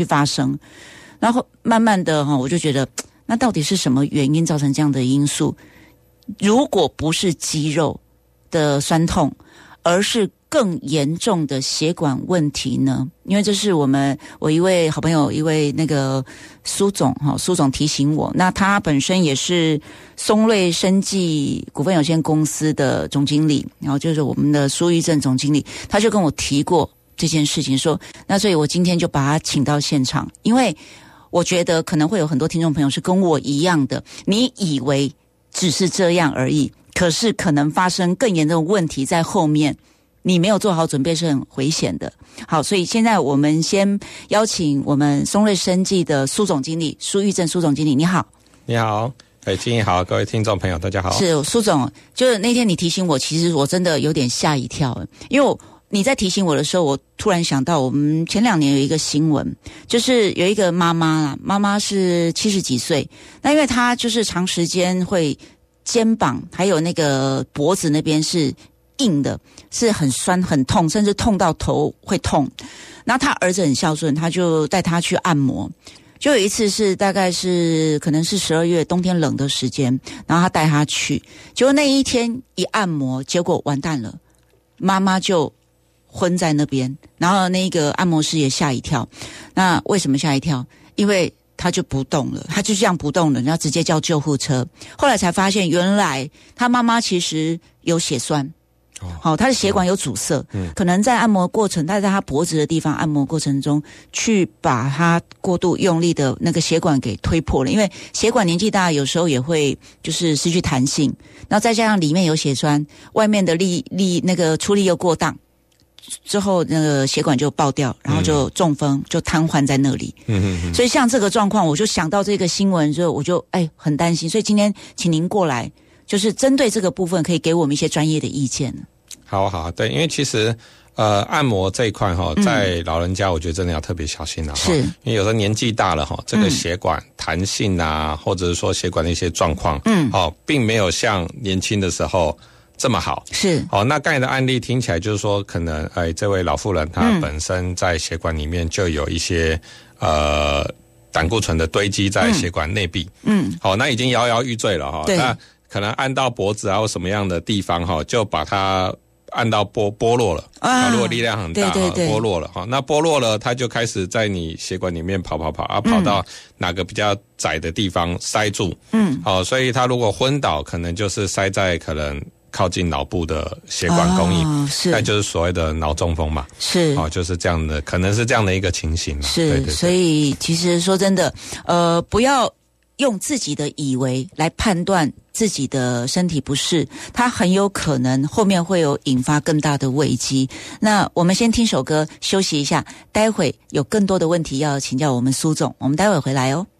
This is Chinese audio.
发生。然后慢慢的我就觉得，那到底是什么原因造成这样的因素？如果不是肌肉的酸痛，而是更严重的血管问题呢？因为这是我一位好朋友，一位那个苏总提醒我，那他本身也是松瑞生技股份有限公司的总经理，然后就是我们的苏玉正总经理，他就跟我提过这件事情，说那所以我今天就把他请到现场，因为我觉得可能会有很多听众朋友是跟我一样的，你以为只是这样而已，可是可能发生更严重的问题在后面，你没有做好准备是很危险的。好，所以现在我们先邀请我们松瑞生技的苏总经理苏玉正苏总经理，你好。 你好，经理好，各位听众朋友大家好。 是苏总，就是那天你提醒我，其实我真的有点吓一跳，因为你在提醒我的时候，我突然想到我们前2年有一个新闻，就是有一个妈妈是70几岁，那因为她就是长时间会肩膀还有那个脖子那边是硬的，是很酸很痛，甚至痛到头会痛。然后他儿子很孝顺，他就带他去按摩。就有一次是大概是可能是12月冬天冷的时间，然后他带他去，结果那一天一按摩，结果完蛋了，妈妈就昏在那边，然后那个按摩师也吓一跳。那为什么吓一跳？因为他就不动了，他就这样不动了，然后直接叫救护车。后来才发现，原来他妈妈其实有血栓。好，他的血管有阻塞，可能在按摩过程，他在他脖子的地方按摩过程中，去把他过度用力的那个血管给推破了。因为血管年纪大，有时候也会就是失去弹性，然后再加上里面有血栓，外面的那个出力又过当，之后那个血管就爆掉，然后就中风，就瘫痪在那里。所以像这个状况，我就想到这个新闻之后，我就很担心。所以今天请您过来，就是针对这个部分，可以给我们一些专业的意见。 好，对，因为其实按摩这一块在老人家我觉得真的要特别小心了，是，因为有时候年纪大了这个血管弹性啊，或者是说血管的一些状况，并没有像年轻的时候这么好。是，那刚才的案例听起来就是说，可能这位老妇人她本身在血管里面就有一些胆固醇的堆积在血管内壁，那已经摇摇欲坠了那可能按到脖子啊或什么样的地方就把它按到剥落了如果力量很大剥落了那剥落了，它就开始在你血管里面跑跑到哪个比较窄的地方塞住，所以它如果昏倒，可能就是塞在可能靠近脑部的血管供应，那就是所谓的脑中风嘛，是就是这样的，可能是这样的一个情形嘛，是，对， 所以其实说真的，不要用自己的以为来判断自己的身体不适，它很有可能后面会有引发更大的危机。那我们先听首歌休息一下，待会有更多的问题要请教我们苏总，我们待会回来哦。